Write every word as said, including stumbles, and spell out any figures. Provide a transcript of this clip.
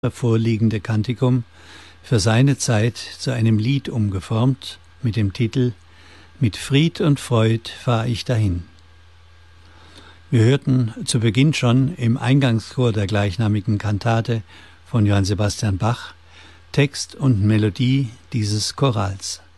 vorliegende Kantikum für seine Zeit zu einem Lied umgeformt mit dem Titel »Mit Fried und Freud fahr ich dahin«. Wir hörten zu Beginn schon im Eingangschor der gleichnamigen Kantate von Johann Sebastian Bach Text und Melodie dieses Chorals.